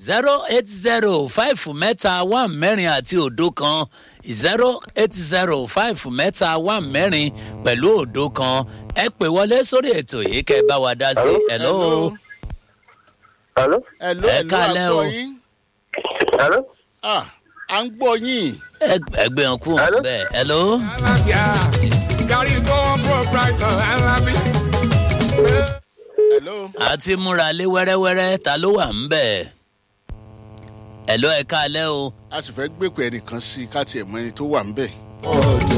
080 mẹ́ta 1 mẹ́rin àti òdo kan 080 mẹ́ta 1 mẹ́rin pẹ̀lú òdo kan ẹ pè wọlé sórí ètò yìí kẹ́ bá wa dá sí. hello. Hello? ẹ kálẹ́ o. Hello? À ń gbọ́ yín. ẹgbẹ́ ọkù bẹ́ẹ̀. hello. Hello? àti múra lé wẹ́rẹ́wẹ́rẹ́ ta ló wà ń bẹ̀. hello ẹ kálẹ́ o. A sì fẹ́ gbé pẹ̀ ẹnìkan sí i ká tiẹ̀ mọ ẹni tó wà ń bẹ̀.